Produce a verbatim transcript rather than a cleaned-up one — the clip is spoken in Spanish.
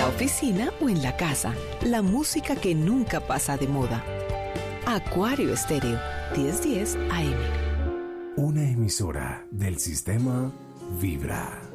oficina o en la casa, la música que nunca pasa de moda. Acuario Estéreo, diez diez A M. Una emisora del sistema Vibra.